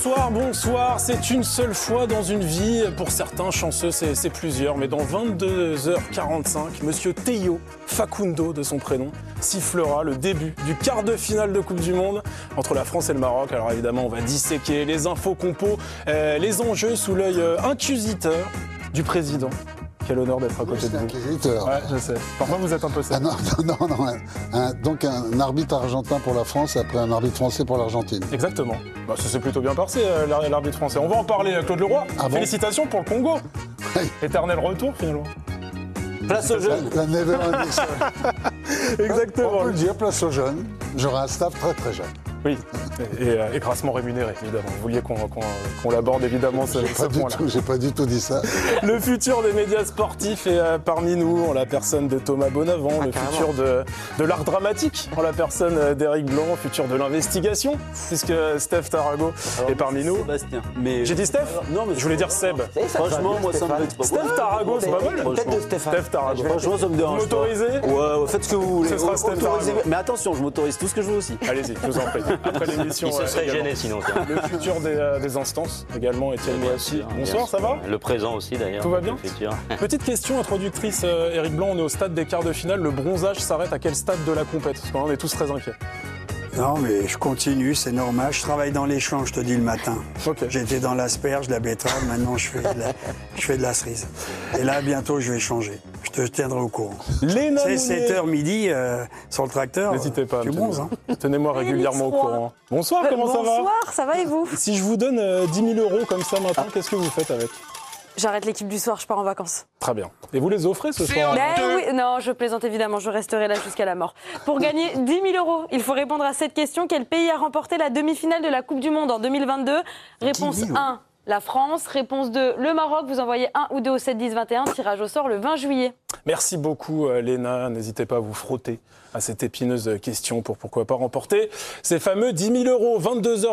Bonsoir, c'est une seule fois dans une vie, pour certains chanceux c'est plusieurs, mais dans 22h45, monsieur Théo Facundo de son prénom sifflera le début du quart de finale de Coupe du Monde entre la France et le Maroc. Alors évidemment on va disséquer les infos compos, les enjeux sous l'œil inquisiteur du président. Quel honneur d'être à côté de vous. Inquisiteur. Ouais, je sais. Parfois vous êtes un peu sérieux. Non. Donc un arbitre argentin pour la France et après un arbitre français pour l'Argentine. Exactement. Bah, ça s'est plutôt bien passé, l'arbitre français. On va en parler, Claude Leroy. Ah bon. Félicitations pour le Congo. Oui. Éternel retour, finalement. Place aux jeunes. La never ending. Exactement. On peut le dire, place aux jeunes. J'aurai un staff très très jeune. Oui, et grassement rémunéré, évidemment. Vous vouliez qu'on l'aborde, évidemment, ce point-là. J'ai pas du tout dit ça. Le futur des médias sportifs est parmi nous, en la personne de Thomas Bonavent, le futur de l'art dramatique, en la personne d'Éric Blanc, le futur de l'investigation, puisque Steph Tarago est parmi nous. Sébastien. J'ai dit Steph? Non, mais je voulais dire Seb. Franchement, moi, ça me fait pas. Steph Tarago, c'est pas mal. Tête de Stéphane. Steph Tarago. Franchement, ça me Vous dérange pas. m'autorisez? Ouais, faites ce que vous voulez. Ce sera Steph Tarago. Mais attention, je m'autorise tout ce que je veux aussi. Allez-y, je vous en prie. Après l'émission. Il se serait également. gêné sinon. Le futur des instances également, Étienne Moassi. Bonsoir, ça va? Le présent aussi d'ailleurs. Tout va bien? Le futur. Petite question introductrice, Éric Blanc, on est au stade des quarts de finale. Le bronzage s'arrête à quel stade de la compète? Parce qu'on est tous très inquiets. Non, mais je continue, c'est normal. Je travaille dans les champs, je te dis, le matin. Ok. J'étais dans l'asperge, la betterave, maintenant je fais de la cerise. Et là, bientôt, je vais changer. Je te tiendrai au courant. Léna C'est Mounier. 7h midi sur le tracteur. N'hésitez pas à Tu me bronzes, hein. Tenez-moi régulièrement au courant. Bonsoir, comment ça va? Bonsoir, ça va et vous? Si je vous donne 10 000 € comme ça maintenant, qu'est-ce que vous faites avec? J'arrête l'équipe du soir, je pars en vacances. Très bien. Et vous les offrez ce soir? Oui, non, je plaisante évidemment, je resterai là jusqu'à la mort. Pour gagner 10 000 €, il faut répondre à cette question. Quel pays a remporté la demi-finale de la Coupe du Monde en 2022? Réponse 1, la France. Réponse 2, le Maroc. Vous envoyez 1 ou 2 au 7 10 21. Tirage au sort le 20 juillet. Merci beaucoup, Léna. N'hésitez pas à vous frotter à cette épineuse question pour pourquoi pas remporter ces fameux 10 000 €.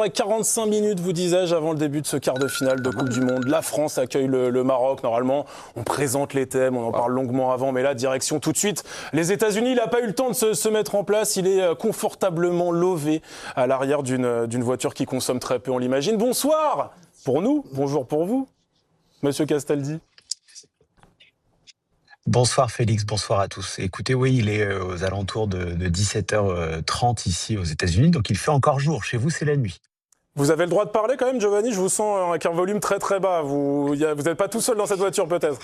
22h45, vous disais-je, avant le début de ce quart de finale de Coupe du Monde. La France accueille le Maroc. Normalement, on présente les thèmes, on en parle longuement avant, mais là, direction tout de suite. Les États-Unis, il n'a pas eu le temps de se mettre en place. Il est confortablement lové à l'arrière d'une voiture qui consomme très peu, on l'imagine. Bonsoir pour nous, bonjour pour vous, Monsieur Castaldi. Bonsoir Félix, bonsoir à tous. Écoutez, oui, il est aux alentours de 17h30 ici aux États-Unis, donc il fait encore jour. Chez vous, c'est la nuit. Vous avez le droit de parler quand même, Giovanni. Je vous sens avec un volume très très bas. Vous n'êtes pas tout seul dans cette voiture peut-être?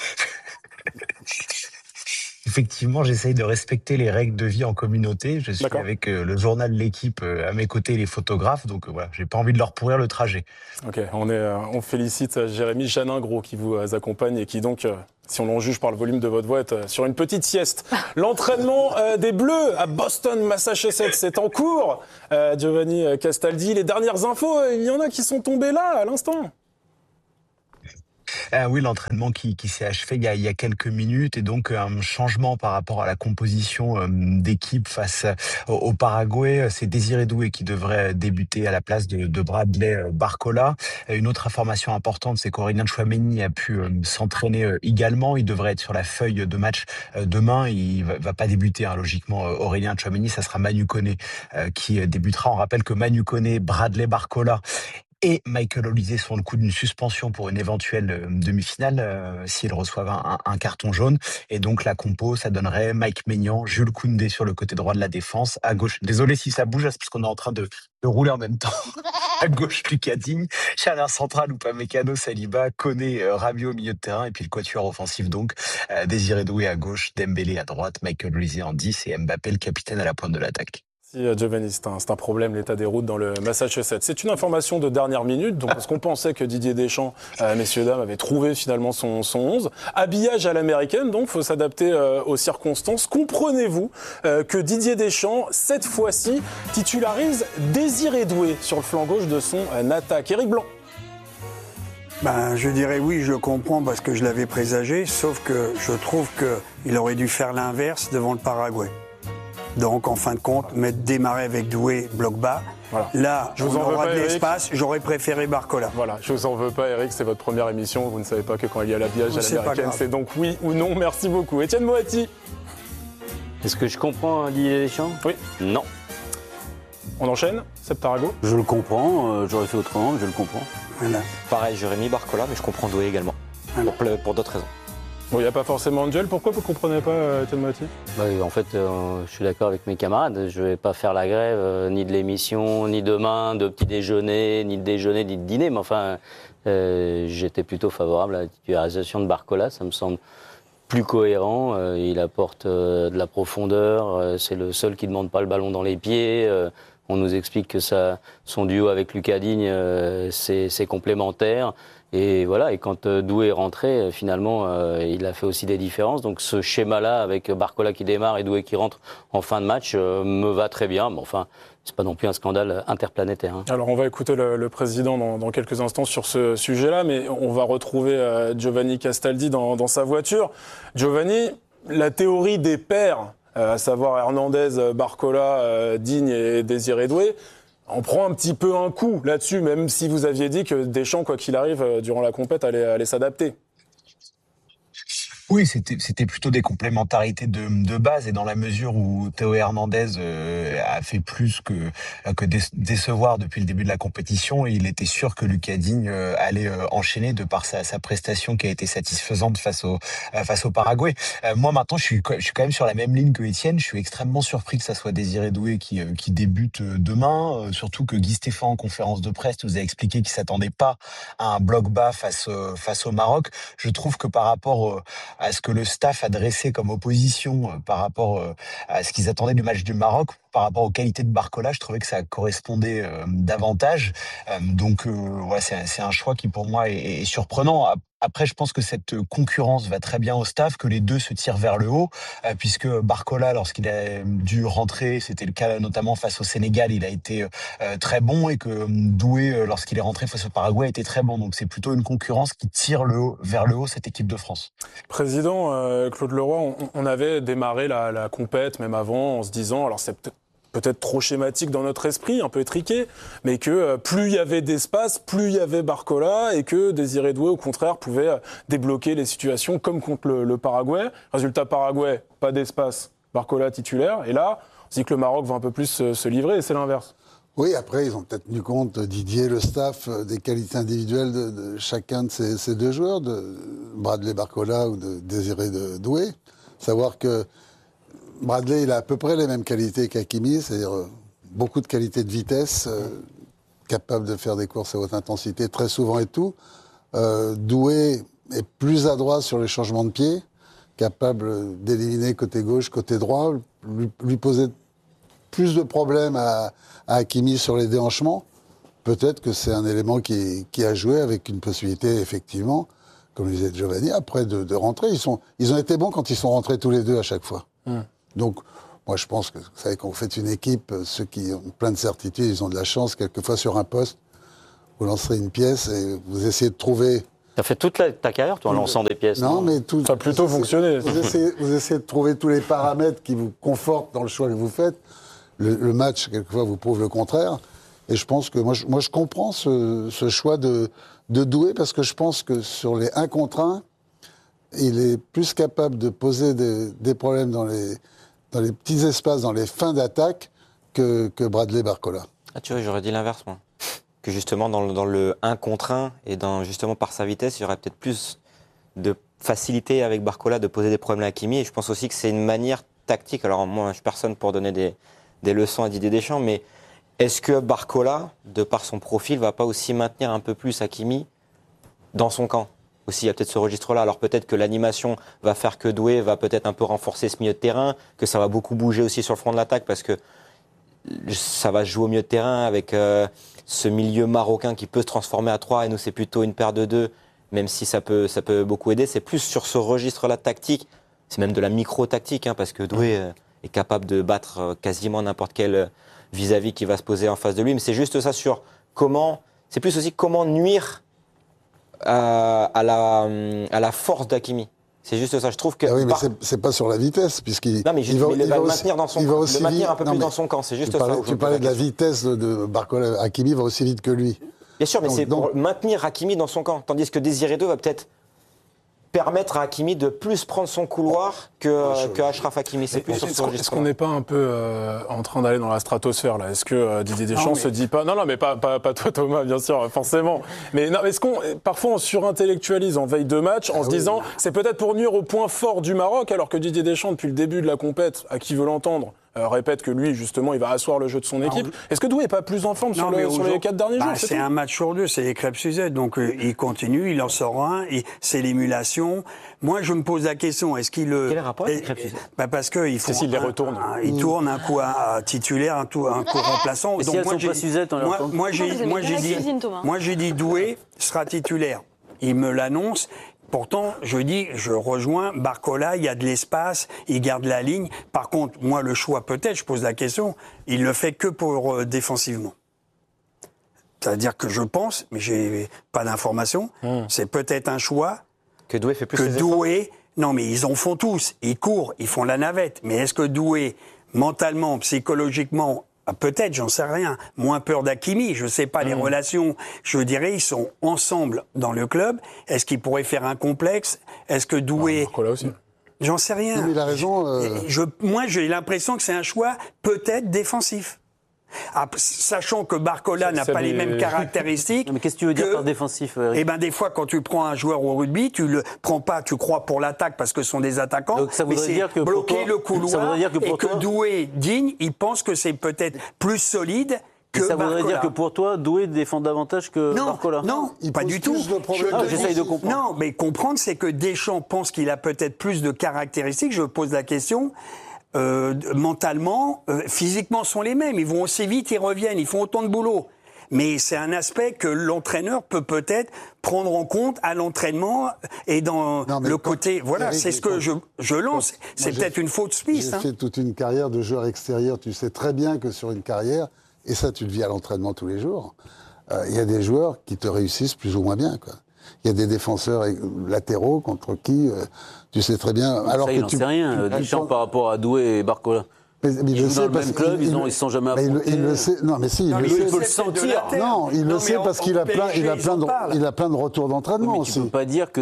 Effectivement, j'essaye de respecter les règles de vie en communauté. Je suis avec le journal L'Équipe à mes côtés, les photographes, donc voilà, j'ai pas envie de leur pourrir le trajet. Ok, on félicite Jérémy Janin-Gros qui vous accompagne et qui donc, si on en juge par le volume de votre voix, est sur une petite sieste. L'entraînement des Bleus à Boston, Massachusetts, c'est en cours. Giovanni Castaldi, les dernières infos, il y en a qui sont tombées là à l'instant. Oui, l'entraînement qui s'est achevé il y a quelques minutes et donc un changement par rapport à la composition d'équipe face au Paraguay. C'est Désiré Doué qui devrait débuter à la place de Bradley Barcola. Une autre information importante, c'est qu'Aurélien Tchouaméni a pu s'entraîner également. Il devrait être sur la feuille de match demain. Il va pas débuter, hein, logiquement, Aurélien Tchouaméni. Ça sera Manu Koné qui débutera. On rappelle que Manu Koné, Bradley Barcola et Michael Olise sont le coup d'une suspension pour une éventuelle demi-finale s'ils reçoivent un carton jaune. Et donc la compo, ça donnerait Mike Maignan, Jules Koundé sur le côté droit de la défense. À gauche, désolé si ça bouge, c'est parce qu'on est en train de rouler en même temps. À gauche, Lucas Digne, charnière centrale, Upamecano, Saliba, Koné, Rabiot au milieu de terrain. Et puis le quatuor offensif donc, Désiré Doué à gauche, Dembélé à droite, Michael Olise en 10 et Mbappé le capitaine à la pointe de l'attaque. Giovanni, c'est un problème, l'état des routes dans le Massachusetts. C'est une information de dernière minute, donc parce qu'on pensait que Didier Deschamps, messieurs, dames, avait trouvé finalement son 11. Habillage à l'américaine, donc il faut s'adapter aux circonstances. Comprenez-vous que Didier Deschamps, cette fois-ci, titularise Désiré Doué sur le flanc gauche de son attaque? Éric Blanc. Je dirais oui, je comprends parce que je l'avais présagé, sauf que je trouve qu'il aurait dû faire l'inverse devant le Paraguay. Donc, en fin de compte, démarrer avec Doué, bloc bas. Voilà. Là, on aura de l'espace. J'aurais préféré Barcola. Voilà, je vous en veux pas, Eric, c'est votre première émission. Vous ne savez pas que quand il y a l'habillage à l'américaine, c'est donc oui ou non. Merci beaucoup. Étienne Moati. Est-ce que je comprends Didier Deschamps? Oui. Non. On enchaîne, Seb Tarago? Je le comprends, j'aurais fait autrement, mais je le comprends. Voilà. Pareil, j'aurais mis Barcola, mais je comprends Doué également. Pour d'autres raisons. Bon, il n'y a pas forcément de duel. Pourquoi vous ne comprenez pas, Étienne Moati? En fait, je suis d'accord avec mes camarades. Je ne vais pas faire la grève, ni de l'émission, ni demain, de petit déjeuner, ni de déjeuner, ni de dîner. Mais enfin, j'étais plutôt favorable à la titularisation de Barcola. Ça me semble plus cohérent. Il apporte de la profondeur. C'est le seul qui ne demande pas le ballon dans les pieds. On nous explique que son duo avec Lucas Digne, c'est complémentaire. Et voilà, et quand Doué est rentré, finalement, il a fait aussi des différences. Donc ce schéma-là, avec Barcola qui démarre et Doué qui rentre en fin de match, me va très bien. Mais enfin, c'est pas non plus un scandale interplanétaire. Hein. Alors on va écouter le président dans quelques instants sur ce sujet-là, mais on va retrouver Giovanni Castaldi dans sa voiture. Giovanni, la théorie des pairs, à savoir Hernandez, Barcola, Digne et Désiré Doué, on prend un petit peu un coup là-dessus, même si vous aviez dit que Deschamps, quoi qu'il arrive, durant la compète, allait s'adapter. Oui, c'était plutôt des complémentarités de base, et dans la mesure où Théo Hernandez a fait plus que décevoir depuis le début de la compétition, et il était sûr que Lucas Digne allait enchaîner de par sa prestation qui a été satisfaisante face au Paraguay. Moi maintenant, je suis quand même sur la même ligne que Étienne. Je suis extrêmement surpris que ça soit Désiré Doué qui débute demain, surtout que Guy Stéphane en conférence de presse nous a expliqué qu'il s'attendait pas à un bloc bas face au Maroc. Je trouve que par rapport à ce que le staff a dressé comme opposition par rapport à ce qu'ils attendaient du match du Maroc, par rapport aux qualités de Barcola, je trouvais que ça correspondait davantage. Donc, c'est un choix qui pour moi est surprenant. Après, je pense que cette concurrence va très bien au staff, que les deux se tirent vers le haut, puisque Barcola, lorsqu'il a dû rentrer, c'était le cas notamment face au Sénégal, il a été très bon, et que Doué, lorsqu'il est rentré face au Paraguay, a été très bon. Donc c'est plutôt une concurrence qui tire vers le haut cette équipe de France. Président Claude Leroy, on avait démarré la compète, même avant, en se disant, alors c'est peut-être trop schématique dans notre esprit, un peu étriqué, mais que plus il y avait d'espace, plus il y avait Barcola, et que Désiré Doué, au contraire, pouvait débloquer les situations comme contre le Paraguay. Résultat, Paraguay, pas d'espace, Barcola titulaire, et là, on se dit que le Maroc va un peu plus se livrer, et c'est l'inverse. Oui, après, ils ont peut-être tenu compte, Didier, le staff, des qualités individuelles de chacun de ces deux joueurs, de Bradley Barcola ou de Désiré Doué. Savoir que Bradley, il a à peu près les mêmes qualités qu'Hakimi, c'est-à-dire beaucoup de qualités de vitesse, capable de faire des courses à haute intensité très souvent et tout. Doué est plus adroit sur les changements de pied, capable d'éliminer côté gauche, côté droit, lui poser plus de problèmes à Hakimi sur les déhanchements. Peut-être que c'est un élément qui a joué, avec une possibilité, effectivement, comme le disait Giovanni, après de rentrer. Ils ont été bons quand ils sont rentrés tous les deux à chaque fois. Donc, moi, je pense que, vous savez, quand vous faites une équipe, ceux qui ont plein de certitudes, ils ont de la chance. Quelquefois, sur un poste, vous lancerez une pièce et vous essayez de trouver... T'as fait toute ta carrière, toi, en lançant des pièces. Non, mais tout... Ça a plutôt fonctionné. Vous essayez de trouver tous les paramètres qui vous confortent dans le choix que vous faites. Le match, quelquefois, vous prouve le contraire. Et je pense que... Moi, je comprends ce choix de Doué, parce que je pense que sur les 1 contre 1, il est plus capable de poser des problèmes dans les petits espaces, dans les fins d'attaque, que Bradley Barcola. Ah, tu vois, j'aurais dit l'inverse, moi. Que justement, dans le 1 contre 1, et justement par sa vitesse, il y aurait peut-être plus de facilité avec Barcola de poser des problèmes à Hakimi. Et je pense aussi que c'est une manière tactique. Alors, moi, je suis personne pour donner des leçons à Didier Deschamps, mais est-ce que Barcola, de par son profil, va pas aussi maintenir un peu plus Hakimi dans son camp ? Aussi, il y a peut-être ce registre-là. Alors peut-être que l'animation va faire que Doué va peut-être un peu renforcer ce milieu de terrain, que ça va beaucoup bouger aussi sur le front de l'attaque, parce que ça va jouer au milieu de terrain avec ce milieu marocain qui peut se transformer à 3, et nous c'est plutôt une paire de 2, même si ça peut beaucoup aider. C'est plus sur ce registre-là tactique, c'est même de la micro-tactique, parce que Doué est capable de battre quasiment n'importe quel vis-à-vis qui va se poser en face de lui. Mais c'est juste ça sur c'est plus aussi comment nuire à la force d'Hakimi. C'est juste ça. Je trouve que. Ah oui, mais c'est pas sur la vitesse, puisqu'il. Non, mais il va le maintenir dans son camp. Le maintenir un peu plus dans son camp. C'est juste ça. Tu parlais de la vitesse de Barcola. Hakimi va aussi vite que lui. Bien sûr, mais c'est pour maintenir Hakimi dans son camp. Tandis que Désiré Doué va peut-être permettre à Hakimi de plus prendre son couloir que Achraf Hakimi. C'est plus sur ce registre. Est-ce qu'on n'est pas un peu en train d'aller dans la stratosphère là? Est-ce que Didier Deschamps se dit pas... Non, mais pas toi Thomas, bien sûr, forcément. Mais non, est-ce qu'on parfois on surintellectualise en veille de match en se disant c'est peut-être pour nuire au point fort du Maroc, alors que Didier Deschamps depuis le début de la compète, à qui veut l'entendre, répète que lui, justement, il va asseoir le jeu de son équipe. Est-ce que Doué n'est pas plus en forme sur les 4 derniers jours? C'est un match sur 2, c'est les crêpes Suzette. Donc il continue, il en sort un, c'est l'émulation. Moi, je me pose la question, est-ce qu'il... Quel est le rapport avec les crêpes Suzette? Parce qu'ils font... C'est s'il les retourne. Ils tournent un coup à titulaire, un coup remplaçant. Et si elles sont pas Suzette, on leur moi, j'ai dit Doué sera titulaire. Il me l'annonce. Pourtant, je rejoins Barcola, il y a de l'espace, il garde la ligne. Par contre, moi, le choix, peut-être, je pose la question, il le fait que pour défensivement. C'est-à-dire que je pense, mais j'ai pas d'informations, c'est peut-être un choix que Doué fait plus que Doué. Non, mais ils en font tous. Ils courent, ils font la navette. Mais est-ce que Doué, mentalement, psychologiquement, peut-être, j'en sais rien, moins peur d'Hakimi, je sais pas les relations, je dirais, ils sont ensemble dans le club. Est-ce qu'ils pourraient faire un complexe? Est-ce que Doué... Barcola aussi. J'en sais rien. Non, mais il a raison. Moi, j'ai l'impression que c'est un choix peut-être défensif. Sachant que Barcola n'a pas les mêmes caractéristiques. Mais qu'est-ce que tu veux dire par défensif, Eric? Eh ben, des fois, quand tu prends un joueur au rugby, tu le prends pas, tu crois pour l'attaque parce que ce sont des attaquants. Donc ça voudrait dire que bloquer le couloir. Ça voudrait dire que pour et que Doué, Digne, il pense que c'est peut-être plus solide que ça voudrait Barcola. dire que pour toi, Doué défend davantage que Barcola? Non, pas pose du tout. plus de problèmes j'essaye de comprendre. Non, mais comprendre, c'est que Deschamps pense qu'il a peut-être plus de caractéristiques. Je pose la question. Mentalement, physiquement sont les mêmes. Ils vont aussi vite, ils reviennent, ils font autant de boulot. Mais c'est un aspect que l'entraîneur peut peut-être prendre en compte à l'entraînement et dans le côté... Voilà, Eric, c'est ce que je lance. C'est peut-être une fausse piste. J'ai fait toute une carrière de joueur extérieur. Tu sais très bien que sur une carrière, et ça tu le vis à l'entraînement tous les jours, il y a des joueurs qui te réussissent plus ou moins bien, quoi. Il y a des défenseurs latéraux contre qui tu sais très bien. Alors ça, il n'en sait rien. Deschamps par rapport à Doué et Barcola. Mais ils jouent dans le même club, ils ne se sont jamais affrontés. Il le sait. Non, mais si, il le sait. Il peut le sentir. Non, il le sait parce qu'il a plein de retours d'entraînement aussi. Tu peux pas dire que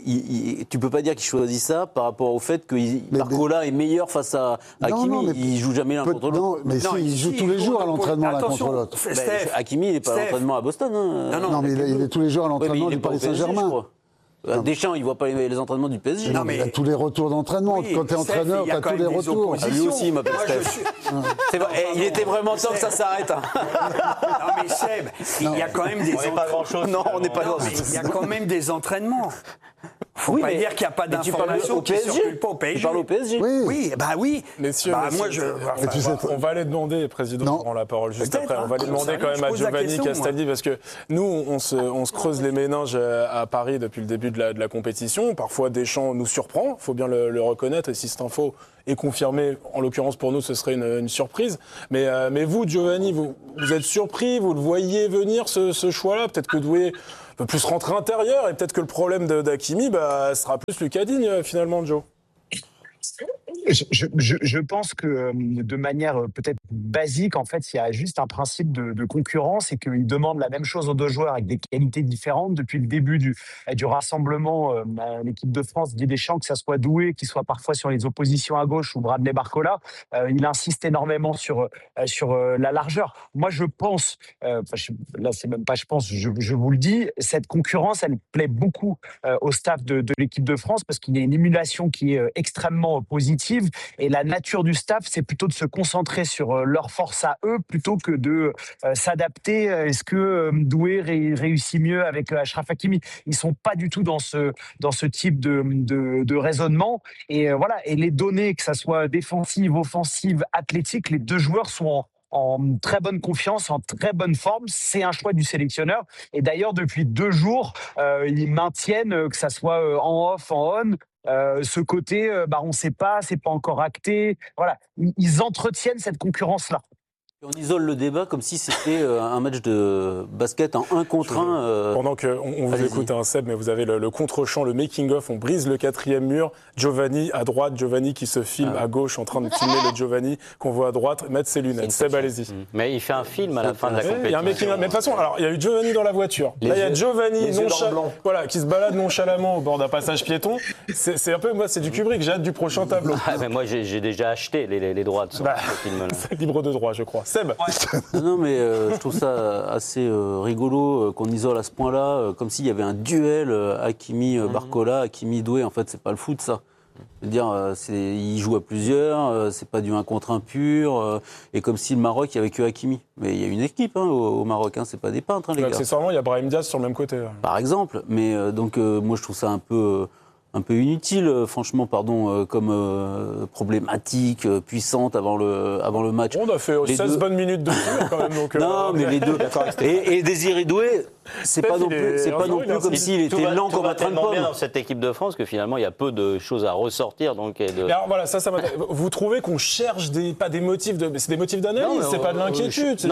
tu peux pas dire qu'il choisit ça par rapport au fait que Barcola est meilleur face à Hakimi. Il joue jamais l'un contre l'autre. Non, mais si, il joue tous les jours à l'entraînement l'un contre l'autre. Hakimi, il n'est pas à l'entraînement à Boston. Non, mais il est tous les jours à l'entraînement du Paris Saint-Germain. Deschamps, il voit pas les entraînements du PSG. Non, mais il a tous les retours d'entraînement. Quand tu es entraîneur, tu as tous les retours. Lui aussi, il m'appelle Steph. Il était vraiment temps que ça s'arrête. Non, mais Seb, il y a quand même des entraînements. Non, on n'est pas grand-chose. Il y a quand même des entraînements. Faut pas dire qu'il n'y a pas d'informations qui ne circulent pas au PSG. Tu parles au PSG? Oui, bah oui. Messieurs, on va aller demander, Président, prend la parole juste après. On va aller demander quand même à Giovanni Castaldi, parce que nous, on se creuse les méninges à Paris depuis le début de la compétition. Parfois, Deschamps nous surprend, il faut bien le reconnaître, et si cette info est confirmée, en l'occurrence pour nous, ce serait une surprise. Mais vous, Giovanni, vous êtes surpris, vous le voyez venir, ce choix-là? Peut-être que Doué peut plus rentrer intérieur, et peut-être que le problème d'Hakimi sera plus Lucas Digne, finalement, Joe. Je pense que de manière peut-être basique, en fait, il y a juste un principe de concurrence et qu'ils demandent la même chose aux deux joueurs avec des qualités différentes. Depuis le début du rassemblement, l'équipe de France, Didier Deschamps, que ça soit Doué, qu'il soit parfois sur les oppositions à gauche ou Bradley Barcola, il insiste énormément sur la largeur. Moi, je pense, là, c'est même pas je pense, je vous le dis, cette concurrence, elle plaît beaucoup au staff de l'équipe de France parce qu'il y a une émulation qui est extrêmement positive. Et la nature du staff, c'est plutôt de se concentrer sur leur force à eux plutôt que de s'adapter. Est-ce que Doué réussit mieux avec Achraf Hakimi? Ils sont pas du tout dans ce type de raisonnement. Et voilà. Et les données, que ça soit défensive, offensive, athlétique, les deux joueurs sont en très bonne confiance, en très bonne forme. C'est un choix du sélectionneur. Et d'ailleurs, depuis 2 jours, ils maintiennent, que ça soit en off, en on, ce côté, on ne sait pas, c'est pas encore acté. Voilà, ils entretiennent cette concurrence-là. On isole le débat comme si c'était un match de basket en 1 contre 1. Pendant qu'on vous écoute, Seb, mais vous avez le contre-champ, le making-of, on brise le 4e mur. Giovanni à droite, Giovanni qui se filme à gauche en train de filmer le Giovanni qu'on voit à droite mettre ses lunettes. Seb, allez-y. Mais il fait un film à la fin de la compétition. Il y a un making-of. Mais de toute façon, alors, il y a eu Giovanni dans la voiture. Là, il y a Giovanni qui se balade nonchalamment au bord d'un passage piéton. C'est un peu, moi, c'est du Kubrick. J'ai hâte du prochain tableau. Mais moi, j'ai déjà acheté les droits de ce film-là. C'est libre de droit, je crois. Seb. Non, mais je trouve ça assez rigolo qu'on isole à ce point-là, comme s'il y avait un duel Hakimi-Barcola, Hakimi-Doué. En fait, c'est pas le foot, ça. Je veux dire, ils jouent à plusieurs, c'est pas du 1 contre 1 pur, et comme si le Maroc, il n'y avait que Hakimi. Mais il y a une équipe au Maroc, c'est pas des peintres, les gars. Accessoirement, il y a Brahim Diaz sur le même côté. Par exemple, mais donc moi je trouve ça un peu inutile, franchement, comme problématique puissante avant le match. On a fait 16 bonnes minutes de jeu quand même. Donc, non, mais les deux. Et Désiré Doué, c'est pas non plus comme s'il était lent comme un train de pomme. Bien dans cette équipe de France que finalement il y a peu de choses à ressortir. Donc, alors voilà, ça vous trouvez qu'on cherche pas des motifs c'est des motifs d'analyse, c'est pas de l'inquiétude.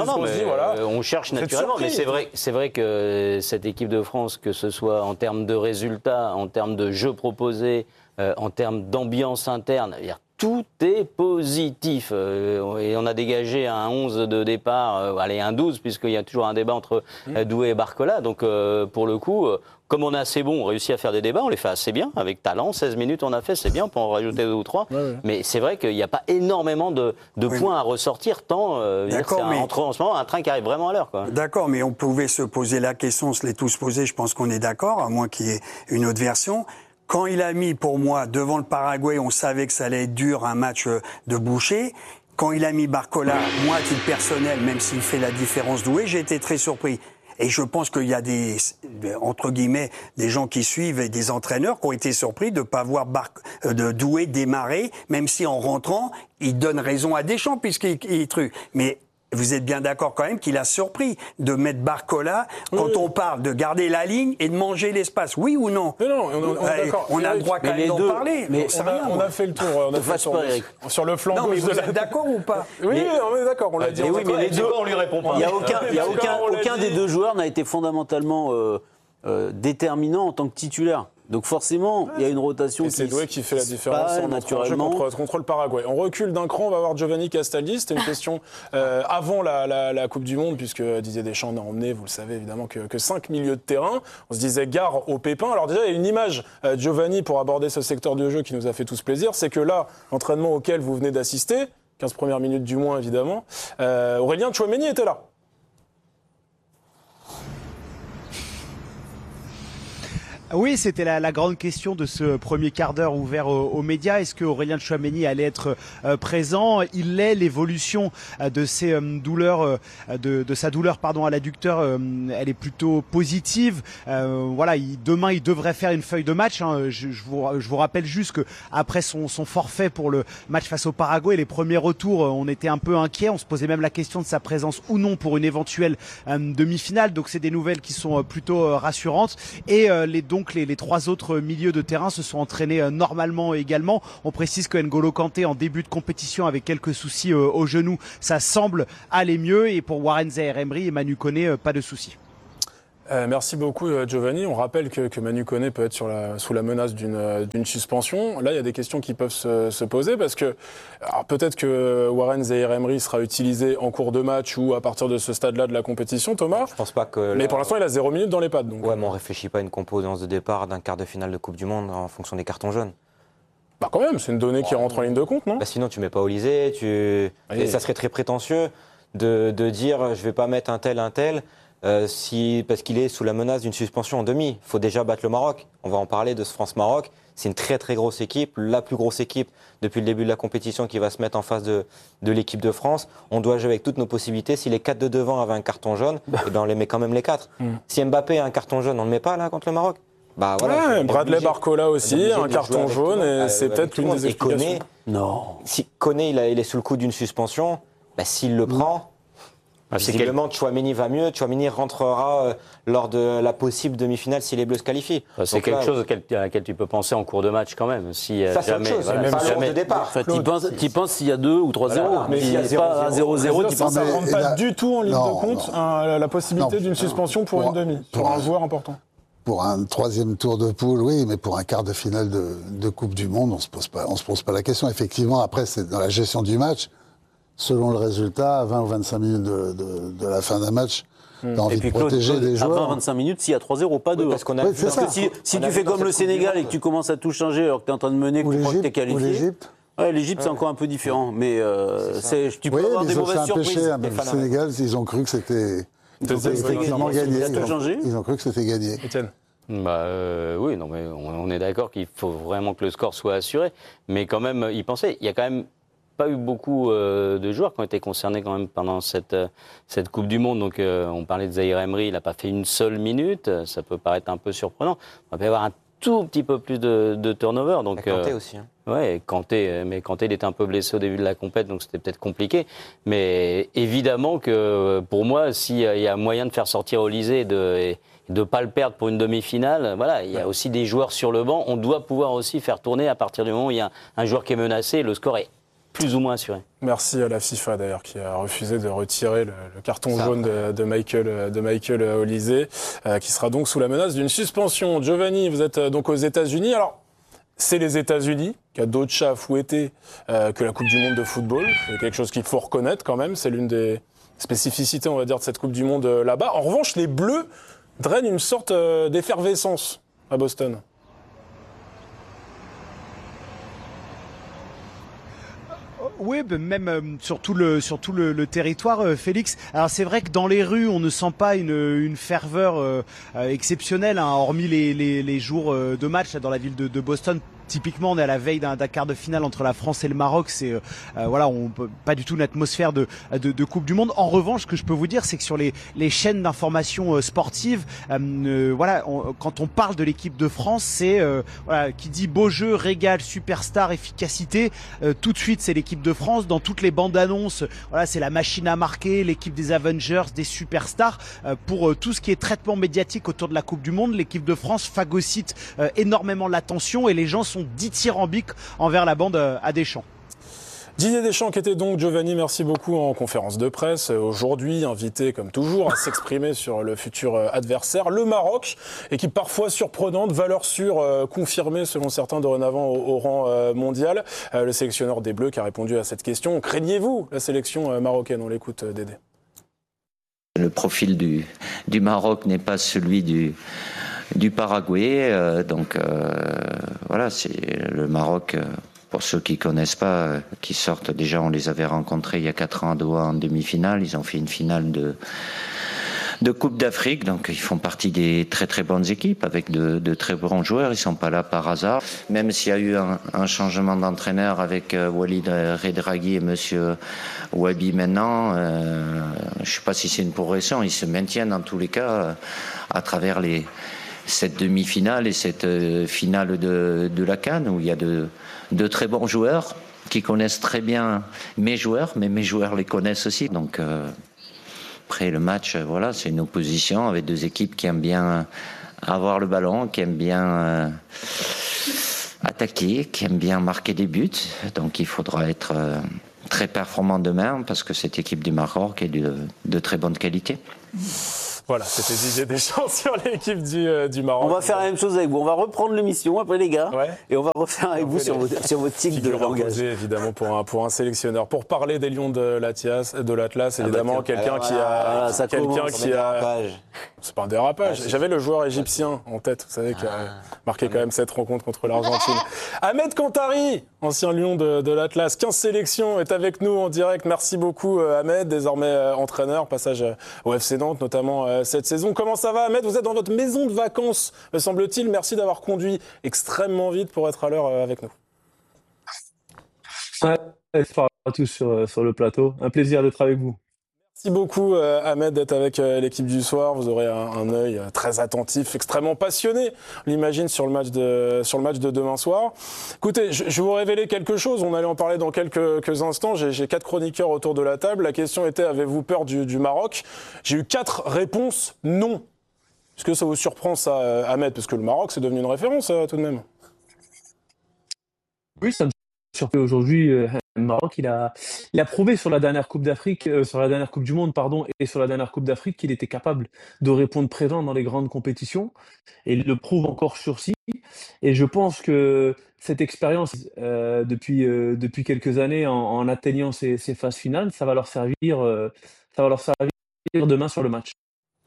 On cherche naturellement, mais c'est vrai que cette équipe de France, que ce soit en termes de résultats, en termes de jeux proposés, en termes d'ambiance interne, tout est positif. Et on a dégagé un 11 de départ, un 12, puisqu'il y a toujours un débat entre Doué et Barcola. Donc, pour le coup, comme on est assez bon, on réussit à faire des débats, on les fait assez bien, avec talent. 16 minutes on a fait, c'est bien, on peut en rajouter 2 ou 3. Ouais. Mais c'est vrai qu'il n'y a pas énormément de points à ressortir, tant en ce moment un train qui arrive vraiment à l'heure. D'accord, mais on pouvait se poser la question, on se l'est tous posé, je pense qu'on est d'accord, à moins qu'il y ait une autre version. Quand il a mis, pour moi, devant le Paraguay, on savait que ça allait être dur, un match de boucher. Quand il a mis Barcola, moi, à titre personnel, même s'il fait la différence Doué, j'ai été très surpris. Et je pense qu'il y a entre guillemets, des gens qui suivent et des entraîneurs qui ont été surpris de ne pas voir de Doué démarrer, même si en rentrant, il donne raison à Deschamps puisqu'il truc. Mais vous êtes bien d'accord quand même qu'il a surpris de mettre Barcola quand on parle de garder la ligne et de manger l'espace. Oui ou non? Non, on est d'accord. On a le droit quand même d'en parler. Mais on a fait le tour. On a fait sur le flanc. Non, mais vous êtes d'accord ou pas? Oui, on est d'accord. On l'a dit. Oui, mais les deux, on lui répond pas. Il y a aucun des deux joueurs n'a été fondamentalement déterminant en tant que titulaire. Donc forcément, il y a une rotation qui c'est Doué qui fait la différence naturellement contre le Paraguay. On recule d'un cran, on va voir Giovanni Castaldi. C'était une question avant la Coupe du Monde, puisque Didier Deschamps n'a emmené, vous le savez évidemment, que 5 milieux de terrain. On se disait gare aux pépins. Alors déjà, il y a une image, Giovanni, pour aborder ce secteur de jeu qui nous a fait tous plaisir. C'est que là, l'entraînement auquel vous venez d'assister, 15 premières minutes du moins évidemment, Aurélien Tchouaméni était là. Oui, c'était la grande question de ce premier quart d'heure ouvert aux médias. Est-ce que Aurélien Tchouaméni allait être présent? Il l'est. L'évolution de ses douleurs, de sa douleur à l'adducteur, elle est plutôt positive. Demain, il devrait faire une feuille de match. Je vous rappelle juste que après son forfait pour le match face au Paraguay, les premiers retours, on était un peu inquiets. On se posait même la question de sa présence ou non pour une éventuelle demi-finale. Donc, c'est des nouvelles qui sont plutôt rassurantes. Et donc les 3 autres milieux de terrain se sont entraînés normalement également. On précise que N'Golo Kanté en début de compétition avec quelques soucis au genou, ça semble aller mieux. Et pour Warren Zaïre-Emery et Manu Koné, pas de soucis. Merci beaucoup Giovanni. On rappelle que Manu Koné peut être sous la menace d'une suspension. Là, il y a des questions qui peuvent se poser parce que peut-être que Warren Zaïre-Emery sera utilisé en cours de match ou à partir de ce stade-là de la compétition, Thomas. Je pense pas que. Mais pour l'instant, il a 0 minutes dans les pattes. Donc. Ouais, mais on réfléchit pas à une composance de départ d'un quart de finale de Coupe du Monde en fonction des cartons jaunes. Bah quand même, c'est une donnée qui rentre en ligne de compte, non? Bah sinon, tu mets pas Olysée. Et ça serait très prétentieux de dire je vais pas mettre un tel. Parce qu'il est sous la menace d'une suspension en demi. Il faut déjà battre le Maroc. On va en parler de ce France-Maroc. C'est une très très grosse équipe, la plus grosse équipe depuis le début de la compétition qui va se mettre en face de l'équipe de France. On doit jouer avec toutes nos possibilités. Si les 4 de devant avaient un carton jaune, on les met quand même les 4. Si Mbappé a un carton jaune, on ne le met pas là contre le Maroc. Bah voilà. Bradley Barcola aussi, un carton jaune, et c'est peut-être l'une des explications. Koné, non. Si Koné il est sous le coup d'une suspension, s'il le prend. Visiblement, Tchouaméni va mieux. Tchouaméni rentrera lors de la possible demi-finale si les Bleus se qualifient. C'est quelque chose à laquelle tu peux penser en cours de match quand même. Si ça, c'est jamais, autre chose. Même pas de départ. Tu penses s'il y a 2 ou 3-0. Voilà. Mais s'il n'y a pas un 0-0, tu penses ça ne rentre pas du tout en ligne Non, de compte non. la possibilité d'une suspension pour une demi, pour un joueur important. Pour un 3e tour de poule, oui, mais pour un quart de finale de Coupe du Monde, on se pose pas la question. Effectivement, après, c'est dans la gestion du match. Selon le résultat, à 20 ou 25 minutes de la fin d'un match, t'as envie de protéger les joueurs. À 20-25 minutes, s'il y a 3-0, pas 2. Oui, parce qu'on a Oui, vu c'est dans- ça. Parce que si tu fais comme le Sénégal et que tu commences à tout changer alors que tu es en train de mener, que tu crois que tu es Ou qualifié. l'Égypte. Ouais, l'Égypte, c'est encore un peu différent. Mais tu peux Oui, avoir mais des ils ont fait mauvaises un surprises. péché. Le Sénégal, ils ont cru que c'était effectivement gagné. Ça a tout changé. Ils ont cru que c'était gagné. Étienne. Oui, non, mais on est d'accord qu'il faut vraiment que le score soit assuré. Mais quand même, y penser. Il y a quand même pas eu beaucoup de joueurs qui ont été concernés quand même pendant cette Coupe du Monde. Donc, on parlait de Zahir Emery, il n'a pas fait une seule minute. Ça peut paraître un peu surprenant. On va y avoir un tout petit peu plus de turnover. Donc, Kanté aussi. Hein. Ouais, Kanté, mais Kanté, il était un peu blessé au début de la compète, donc c'était peut-être compliqué. Mais évidemment que pour moi, s'il y a moyen de faire sortir Olysée et de pas le perdre pour une demi-finale, voilà, il y a aussi des joueurs sur le banc. On doit pouvoir aussi faire tourner à partir du moment où il y a un joueur qui est menacé, le score est plus ou moins assuré. Merci à la FIFA d'ailleurs qui a refusé de retirer le carton jaune de Michael Olysée, qui sera donc sous la menace d'une suspension. Giovanni, vous êtes donc aux États-Unis. Alors, c'est les États-Unis qui a d'autres chats à fouetter que la Coupe du Monde de football. C'est quelque chose qu'il faut reconnaître quand même. C'est l'une des spécificités, on va dire, de cette Coupe du Monde là-bas. En revanche, les Bleus drainent une sorte d'effervescence à Boston. Oui, même sur tout le territoire, Félix. Alors c'est vrai que dans les rues, on ne sent pas une ferveur exceptionnelle, hein, hormis les jours de match là, dans la ville de Boston. Typiquement, on est à la veille d'un quart de finale entre la France et le Maroc. C'est voilà, on peut pas du tout une atmosphère de Coupe du Monde. En revanche, ce que je peux vous dire, c'est que sur les chaînes d'information sportive, voilà, quand on parle de l'équipe de France, c'est voilà, qui dit beau jeu, régal, superstar, efficacité. Tout de suite, c'est l'équipe de France. Dans toutes les bandes annonces, voilà, c'est la machine à marquer, l'équipe des Avengers, des superstars. Pour tout ce qui est traitement médiatique autour de la Coupe du Monde, l'équipe de France phagocyte énormément l'attention et les gens sont dithyrambiques envers la bande à Deschamps. Didier Deschamps qui était donc, Giovanni, merci beaucoup, en conférence de presse. Aujourd'hui, invité comme toujours à s'exprimer sur le futur adversaire, le Maroc, équipe parfois surprenante, valeur sûre, confirmée selon certains dorénavant au rang mondial. Le sélectionneur des Bleus qui a répondu à cette question. Craignez-vous la sélection marocaine? On l'écoute, Dédé. Le profil du Maroc n'est pas celui du Paraguay, voilà, c'est le Maroc. Pour ceux qui connaissent pas, qui sortent déjà, on les avait rencontrés il y a 4 ans à Doha en demi-finale. Ils ont fait une finale de Coupe d'Afrique, donc ils font partie des très très bonnes équipes avec de très bons joueurs. Ils sont pas là par hasard. Même s'il y a eu un changement d'entraîneur avec Walid Regragui et Monsieur Wabi maintenant, je sais pas si c'est une progression. Ils se maintiennent en tous les cas à travers cette demi-finale et cette finale de la CAN où il y a de très bons joueurs qui connaissent très bien mes joueurs, mais mes joueurs les connaissent aussi. Donc après le match, voilà, c'est une opposition avec 2 équipes qui aiment bien avoir le ballon, qui aiment bien attaquer, qui aiment bien marquer des buts. Donc il faudra être très performant demain parce que cette équipe du Maroc est de très bonne qualité. Voilà, c'était Didier Deschamps sur l'équipe du Maroc. On va faire la même chose avec vous. On va reprendre l'émission après, les gars. Ouais. Et on va refaire avec vous sur vos tics de langage. Évidemment, pour un sélectionneur. Pour parler des Lions de l'Atlas, évidemment, quelqu'un qui a. C'est pas un dérapage. J'avais le joueur égyptien en tête, vous savez, qui a marqué quand même cette rencontre contre l'Argentine. Ahmed Kantari, ancien Lion de l'Atlas, 15 sélections, est avec nous en direct. Merci beaucoup, Ahmed, désormais entraîneur, passage au FC Nantes, notamment cette saison. Comment ça va, Ahmed? Vous êtes dans votre maison de vacances, me semble-t-il. Merci d'avoir conduit extrêmement vite pour être à l'heure avec nous. Bonsoir à tous sur le plateau. Un plaisir d'être avec vous. Merci beaucoup Ahmed d'être avec l'équipe du soir. Vous aurez un œil très attentif, extrêmement passionné, on l'imagine, sur le match de demain soir. Écoutez, je vais vous révéler quelque chose. On allait en parler dans quelques instants. J'ai 4 chroniqueurs autour de la table. La question était, avez-vous peur du Maroc? J'ai eu 4 réponses non. Est-ce que ça vous surprend ça, Ahmed? Parce que le Maroc, c'est devenu une référence tout de même. Oui, ça me surprend aujourd'hui. Le Maroc, il a prouvé sur la dernière Coupe d'Afrique, sur la dernière Coupe du Monde, pardon, et sur la dernière Coupe d'Afrique qu'il était capable de répondre présent dans les grandes compétitions. Et il le prouve encore sur-ci. Et je pense que cette expérience, depuis quelques années, en atteignant ces phases finales, ça va leur servir demain sur le match.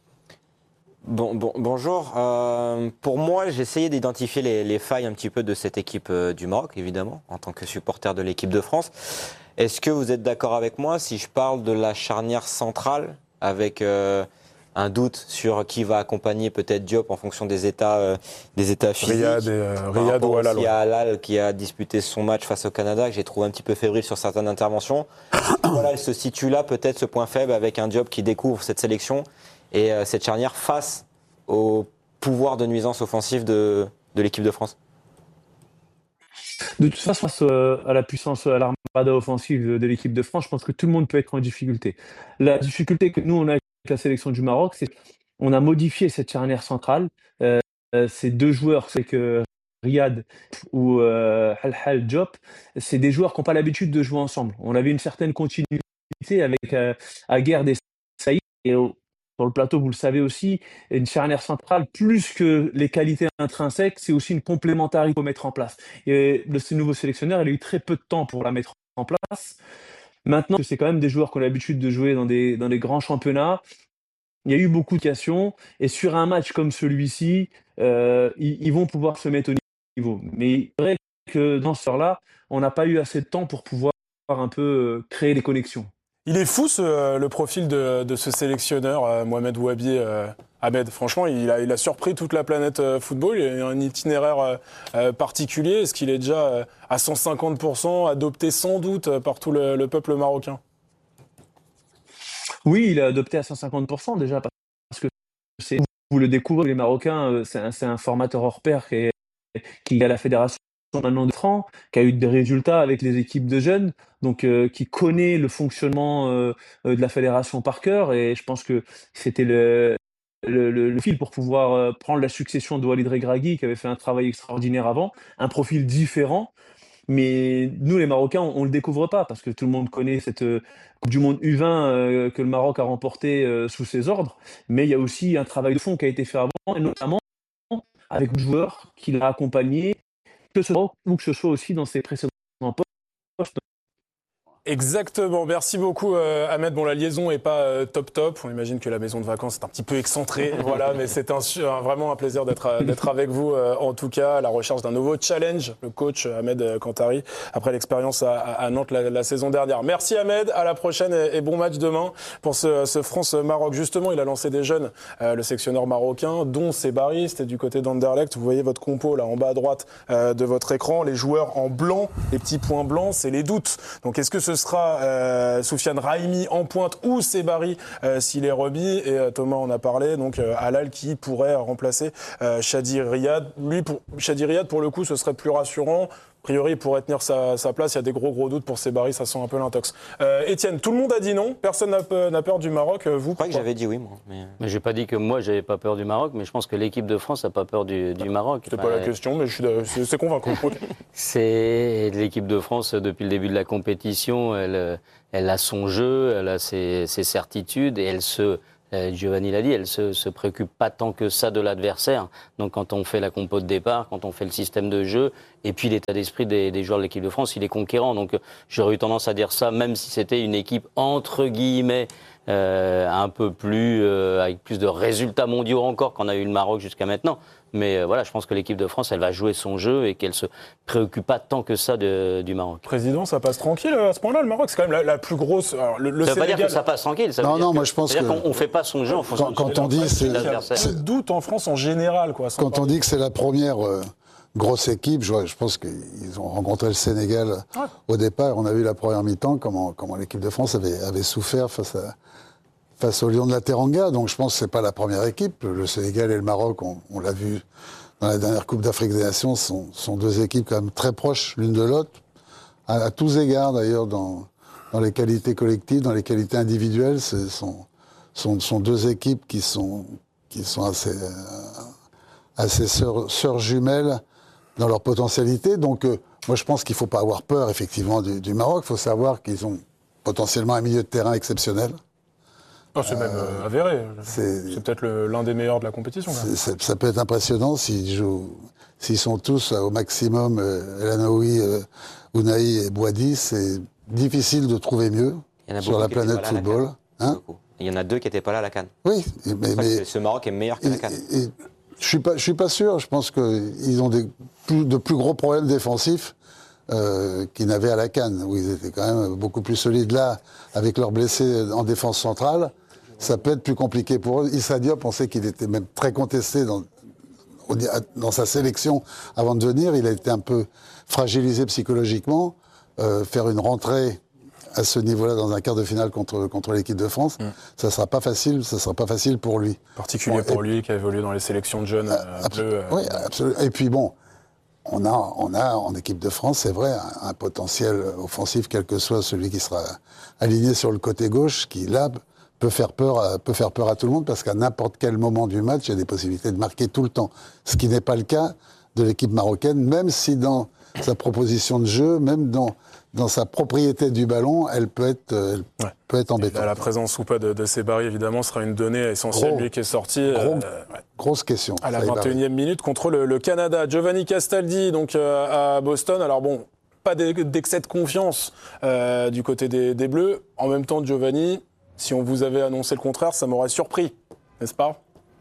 Bonjour. Pour moi, j'ai essayé d'identifier les failles un petit peu de cette équipe du Maroc, évidemment, en tant que supporter de l'équipe de France. Est-ce que vous êtes d'accord avec moi si je parle de la charnière centrale, avec un doute sur qui va accompagner peut-être Diop en fonction des états physiques? Riyad ou Halal. Il y a Halal qui a disputé son match face au Canada, que j'ai trouvé un petit peu fébrile sur certaines interventions. Voilà, elle se situe là, peut-être ce point faible, avec un Diop qui découvre cette sélection et cette charnière face au pouvoir de nuisance offensive de l'équipe de France. De toute façon, face à la puissance, à l'armada offensive de l'équipe de France, je pense que tout le monde peut être en difficulté. La difficulté que nous, on a avec la sélection du Maroc, c'est qu'on a modifié cette charnière centrale. Ces 2 joueurs, c'est que Riyad ou Halhal Diop, c'est des joueurs qui n'ont pas l'habitude de jouer ensemble. On avait une certaine continuité avec Aguerd et Saïd. Et sur le plateau, vous le savez aussi, une charnière centrale, plus que les qualités intrinsèques, c'est aussi une complémentarité qu'il faut mettre en place. Et ce nouveau sélectionneur, il a eu très peu de temps pour la mettre en place. Maintenant, c'est quand même des joueurs qui ont l'habitude de jouer dans des grands championnats. Il y a eu beaucoup de questions. Et sur un match comme celui-ci, ils vont pouvoir se mettre au niveau. Mais c'est vrai que dans ce là on n'a pas eu assez de temps pour pouvoir un peu créer des connexions. Il est fou le profil de ce sélectionneur, Mohamed Ouabi. Ahmed, franchement, il a surpris toute la planète football. Il a un itinéraire particulier. Est-ce qu'il est déjà à 150% adopté sans doute par tout le peuple marocain? Oui, il est adopté à 150% déjà, parce que vous le découvrez, les Marocains, c'est un formateur hors pair qui est à la fédération maintenant de France, qui a eu des résultats avec les équipes de jeunes, donc qui connaît le fonctionnement de la fédération par cœur, et je pense que c'était le fil pour pouvoir prendre la succession de Walid Regragui, qui avait fait un travail extraordinaire avant, un profil différent. Mais nous, les Marocains, on ne le découvre pas, parce que tout le monde connaît cette Coupe du Monde U20 que le Maroc a remportée sous ses ordres. Mais il y a aussi un travail de fond qui a été fait avant, et notamment avec le joueur qui l'a accompagné, que ce soit ou que ce soit aussi dans ses précédents postes. Exactement, merci beaucoup Ahmed. Bon, la liaison est pas top. On imagine que la maison de vacances est un petit peu excentrée, voilà, mais c'est vraiment un plaisir d'être avec vous en tout cas, à la recherche d'un nouveau challenge, le coach Ahmed Kantari, après l'expérience à Nantes la saison dernière. Merci Ahmed, à la prochaine et bon match demain pour ce France-Maroc. Justement, il a lancé des jeunes, le sélectionneur marocain, dont Sebari, c'était du côté d'Anderlecht. Vous voyez votre compo là en bas à droite de votre écran, les joueurs en blanc, les petits points blancs, c'est les doutes. Donc est-ce que ce sera Soufiane Raimi en pointe ou Sebari s'il est remis, et Thomas en a parlé, donc Halal qui pourrait remplacer Chadi Riyad. Chadi Riyad, pour le coup, ce serait plus rassurant. A priori, il pourrait tenir sa place. Il y a des gros doutes pour Sebari, ça sent un peu l'intox. Étienne, tout le monde a dit non. Personne n'a peur du Maroc. Vous, je crois que j'avais dit oui, moi. Mais j'ai pas dit que moi, j'avais pas peur du Maroc, mais je pense que l'équipe de France n'a pas peur du Maroc. C'était pas la question, mais c'est convaincant. C'est l'équipe de France, depuis le début de la compétition, elle a son jeu, elle a ses certitudes, et Giovanni l'a dit, elle se préoccupe pas tant que ça de l'adversaire. Donc quand on fait la compo de départ, quand on fait le système de jeu, et puis l'état d'esprit des joueurs de l'équipe de France, il est conquérant. Donc j'aurais eu tendance à dire ça, même si c'était une équipe entre guillemets un peu plus avec plus de résultats mondiaux encore qu'on a eu le Maroc jusqu'à maintenant. Mais voilà, je pense que l'équipe de France, elle va jouer son jeu et qu'elle se préoccupe pas tant que ça du Maroc. Président, ça passe tranquille à ce point-là, le Maroc, c'est quand même la plus grosse. Alors, ça veut pas dire que ça passe tranquille. Ça veut dire moi je pense qu'on fait pas son jeu en fonction quand on dit c'est le doute en France en général, quoi. Quand on dit que c'est la première grosse équipe, je pense qu'ils ont rencontré le Sénégal au départ. On a vu la première mi-temps comment l'équipe de France avait souffert face face au Lion de la Teranga. Donc je pense que c'est pas la première équipe. Le Sénégal et le Maroc, on l'a vu dans la dernière Coupe d'Afrique des Nations, sont deux équipes quand même très proches l'une de l'autre, à tous égards d'ailleurs, dans les qualités collectives, dans les qualités individuelles. Ce sont deux équipes qui sont assez sœurs jumelles dans leur potentialité. Donc moi je pense qu'il ne faut pas avoir peur effectivement du Maroc. Il faut savoir qu'ils ont potentiellement un milieu de terrain exceptionnel. Oh, c'est même avéré. C'est peut-être l'un des meilleurs de la compétition. Ça peut être impressionnant s'ils sont tous au maximum, El Anaoui, Ounahi et Bouhaddi. C'est difficile de trouver mieux sur la planète football. Il y en a 2 qui n'étaient pas là à la CAN. Oui, mais ce Maroc est meilleur que la CAN. Je suis pas sûr. Je pense qu'ils ont de plus gros problèmes défensifs qu'ils n'avaient à la CAN, où ils étaient quand même beaucoup plus solides. Là, avec leurs blessés en défense centrale, ça peut être plus compliqué pour eux. Issa Diop, on sait qu'il était même très contesté dans sa sélection avant de venir. Il a été un peu fragilisé psychologiquement. Faire une rentrée à ce niveau-là dans un quart de finale contre l'équipe de France, ça sera pas facile pour lui. Particulier pour lui qui a évolué dans les sélections de jeunes bleus. Oui, absolument. Et puis bon, on a en équipe de France, c'est vrai, un potentiel offensif, quel que soit celui qui sera aligné sur le côté gauche, qui là peut faire peur à tout le monde, parce qu'à n'importe quel moment du match, il y a des possibilités de marquer tout le temps. Ce qui n'est pas le cas de l'équipe marocaine, même si dans sa proposition de jeu, même dans sa propriété du ballon, elle peut être embêtante. Là, la présence ou pas de Sebari, évidemment, sera une donnée essentielle, lui qui est sorti. Grosse question. À la 21e minute contre le Canada. Giovanni Castaldi, donc à Boston. Alors bon, pas d'excès de confiance du côté des Bleus. En même temps, Giovanni, si on vous avait annoncé le contraire, ça m'aurait surpris, n'est-ce pas ?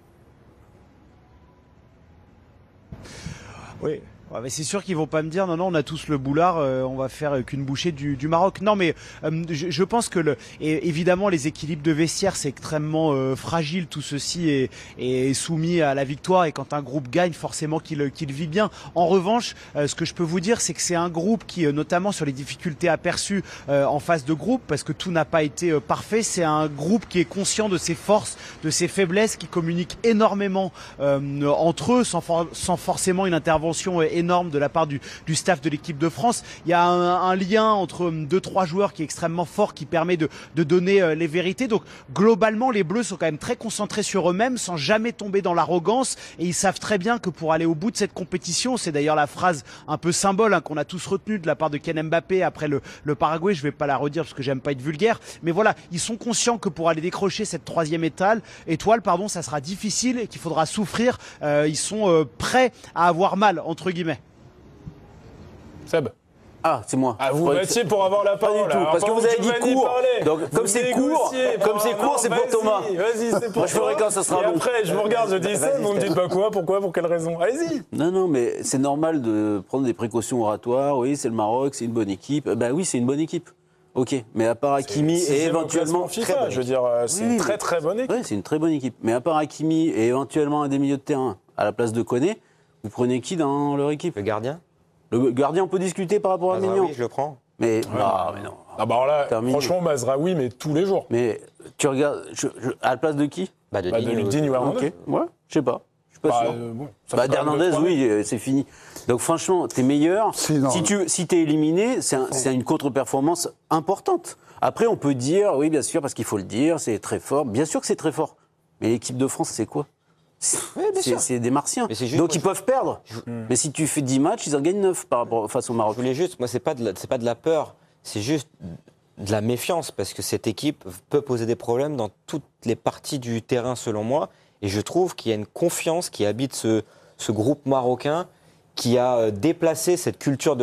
Oui. Ouais, mais c'est sûr qu'ils vont pas me dire non, on a tous le boulard, on va faire qu'une bouchée du Maroc. Non, mais je pense que évidemment les équilibres de vestiaire c'est extrêmement fragile. Tout ceci est soumis à la victoire, et quand un groupe gagne, forcément qu'il vit bien. En revanche, ce que je peux vous dire, c'est que c'est un groupe qui, notamment sur les difficultés aperçues en phase de groupe, parce que tout n'a pas été parfait, c'est un groupe qui est conscient de ses forces, de ses faiblesses, qui communique énormément entre eux, sans forcément une intervention énorme de la part du staff de l'équipe de France. Il y a un lien entre 2-3 joueurs qui est extrêmement fort, qui permet de donner les vérités. Donc globalement, les Bleus sont quand même très concentrés sur eux-mêmes, sans jamais tomber dans l'arrogance, et ils savent très bien que pour aller au bout de cette compétition, c'est d'ailleurs la phrase un peu symbole qu'on a tous retenue de la part de Kylian Mbappé après le Paraguay. Je vais pas la redire parce que j'aime pas être vulgaire, mais voilà, ils sont conscients que pour aller décrocher cette 3e étoile, ça sera difficile et qu'il faudra souffrir. Ils sont prêts à avoir mal, entre guillemets. Seb. Ah, c'est moi. Ah, vous battiez pour avoir la parole. Pas du tout, parce que vous avez dit court. Donc, comme c'est court, c'est pour Thomas. Vas-y, c'est pour moi, je ferai quand ça sera bon. Et après, je vous regarde, je dis ça, mais on me dit pas quoi, pourquoi, pour quelle raison. Allez-y. Non, mais c'est normal de prendre des précautions oratoires. Oui, c'est le Maroc, c'est une bonne équipe. Ben oui, c'est une bonne équipe. Ok, mais à part Hakimi et éventuellement FIFA, je veux dire, c'est une très très bonne équipe. Oui, c'est une très bonne équipe. Mais à part Hakimi et éventuellement un des milieux de terrain à la place de Koné, vous prenez qui dans leur équipe ? Le gardien ? Le gardien, on peut discuter par rapport à Mignon. Oui, je le prends. Mais non. Ah bah alors là, franchement, Mazraoui, mais tous les jours. Mais tu regardes, à la place de qui ? De Digne Hernandez. Ok, ouais, je sais pas. Je suis pas sûr. D'Hernandez, oui, c'est fini. Donc franchement, t'es meilleur. Si t'es éliminé, c'est une contre-performance importante. Après, on peut dire, oui, bien sûr, parce qu'il faut le dire, c'est très fort. Bien sûr que c'est très fort. Mais l'équipe de France, c'est quoi ? C'est des Martiens. Donc ils peuvent perdre. Mais si tu fais 10 matchs, ils en gagnent 9 face au Maroc. Je voulais juste, moi, c'est pas de la peur, c'est juste de la méfiance, parce que cette équipe peut poser des problèmes dans toutes les parties du terrain, selon moi. Et je trouve qu'il y a une confiance qui habite ce groupe marocain, qui a déplacé cette culture de